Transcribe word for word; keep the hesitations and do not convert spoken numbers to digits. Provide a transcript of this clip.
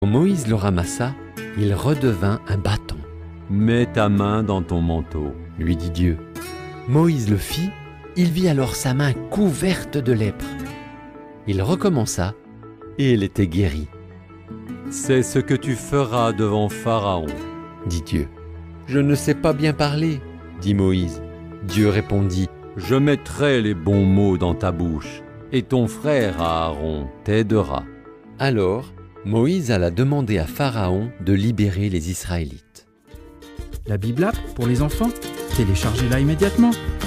Quand Moïse le ramassa, il redevint un bâton. « Mets ta main dans ton manteau, » lui dit Dieu. Moïse le fit, il vit alors sa main couverte de lèpre. Il recommença, et elle était guérie. « C'est ce que tu feras devant Pharaon, » dit Dieu. « Je ne sais pas bien parler, » dit Moïse. Dieu répondit, « Je mettrai les bons mots dans ta bouche, et ton frère Aaron t'aidera. » Alors, Moïse alla demander à Pharaon de libérer les Israélites. La Bible app pour les enfants, téléchargez-la immédiatement.